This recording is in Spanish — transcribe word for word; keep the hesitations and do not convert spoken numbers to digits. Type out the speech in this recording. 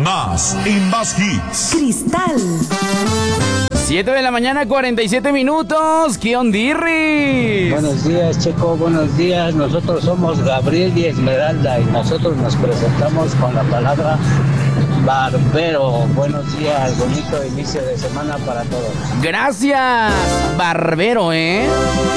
Más y más hits. Cristal. siete de la mañana, cuarenta y siete minutos. ¿Qué ondirris? Buenos días, Checo, buenos días. Nosotros somos Gabriel y Esmeralda y nosotros nos presentamos con la palabra barbero. Buenos días, bonito inicio de semana para todos. Gracias, barbero, ¿eh?